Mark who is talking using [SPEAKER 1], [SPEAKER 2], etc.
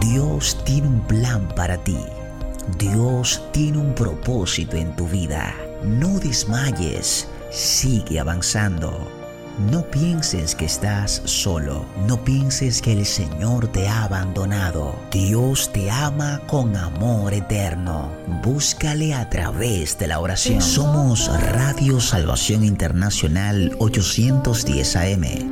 [SPEAKER 1] Dios tiene un plan para ti. Dios tiene un propósito en tu vida. No desmayes, sigue avanzando. No pienses que estás solo. No pienses que el Señor te ha abandonado. Dios te ama con amor eterno. Búscale a través de la oración. Somos Radio Salvación Internacional 810 AM.